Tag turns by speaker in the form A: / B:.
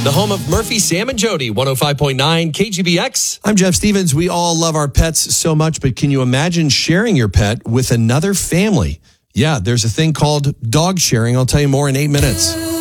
A: The home of Murphy, Sam, and Jody, 105.9 KGBX.
B: I'm Jeff Stevens. We all love our pets so much, but can you imagine sharing your pet with another family? Yeah, there's a thing called dog sharing. I'll tell you more in 8 minutes.